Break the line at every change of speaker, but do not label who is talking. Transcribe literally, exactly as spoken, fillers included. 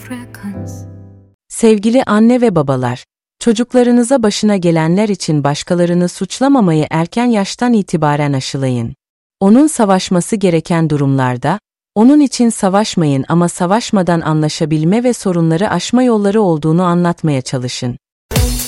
Sevgili anne ve babalar, çocuklarınıza başına gelenler için başkalarını suçlamamayı erken yaştan itibaren aşılayın. Onun savaşması gereken durumlarda, onun için savaşmayın ama savaşmadan anlaşabilme ve sorunları aşma yolları olduğunu anlatmaya çalışın.